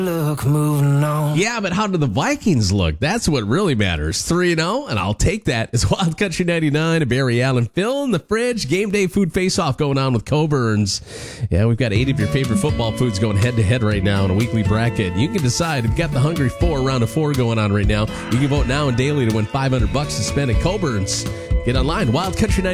Look, moving on. Yeah, but how do the Vikings look? That's what really matters. 3-0, and I'll take that. It's Wild Country 99 and Barry Allen. Phil in the fridge. Game day food face-off going on with Coburns. Yeah, we've got 8 of your favorite football foods going head-to-head right now in a weekly bracket. You can decide. We've got the Hungry 4 round of 4 going on right now. You can vote now and daily to win $500 to spend at Coburns. Get online, Wild Country 99.